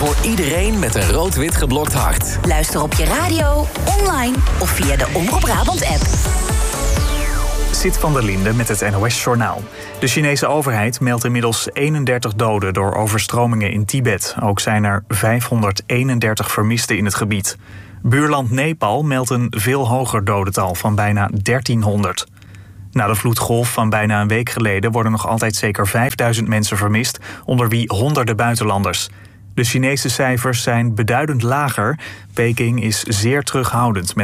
Voor iedereen met een rood-wit geblokt hart. Luister op je radio, online of via de Omroep Brabant-app. Sit van der Linde met het NOS-journaal. De Chinese overheid meldt inmiddels 31 doden door overstromingen in Tibet. Ook zijn er 531 vermisten in het gebied. Buurland Nepal meldt een veel hoger dodental van bijna 1300. Na de vloedgolf van bijna een week geleden worden nog altijd zeker 5000 mensen vermist, onder wie honderden buitenlanders. De Chinese cijfers zijn beduidend lager. Peking is zeer terughoudend met